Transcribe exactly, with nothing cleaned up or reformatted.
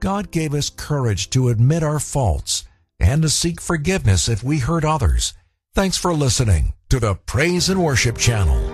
God gave us courage to admit our faults and to seek forgiveness if we hurt others. Thanks for listening to the Praise and Worship Channel.